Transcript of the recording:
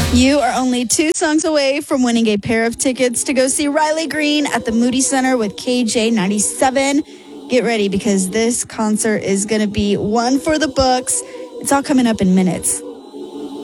You are only 2 songs away from winning a pair of tickets to go see Riley Green at the Moody Center with KJ97. Get ready because this concert is going to be one for the books. It's all coming up in minutes.